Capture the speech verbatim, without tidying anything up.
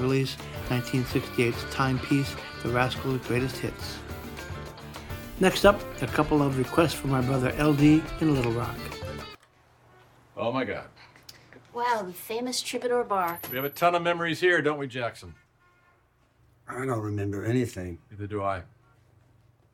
release, nineteen sixty-eight's timepiece, The Rascals' Greatest Hits. Next up, a couple of requests from our brother L D in Little Rock. Oh my God. Wow, the famous Troubadour Bar. We have a ton of memories here, don't we, Jackson? I don't remember anything. Neither do I.